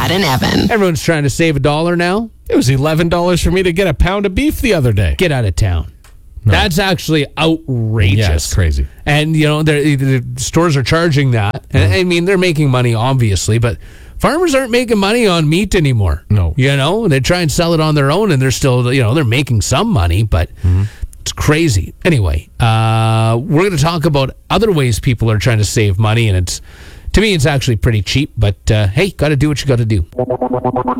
Brad and Evan. Everyone's trying to save $1 now. It was $11 for me to get a pound of beef the other day. Get out of town. No. That's actually outrageous. Yeah, it's crazy. And, the stores are charging that. And, I mean, they're making money, obviously, but farmers aren't making money on meat anymore. No. They try and sell it on their own, and they're still, they're making some money, but it's crazy. Anyway, we're going to talk about other ways people are trying to save money, and to me, it's actually pretty cheap, but hey, got to do what you got to do.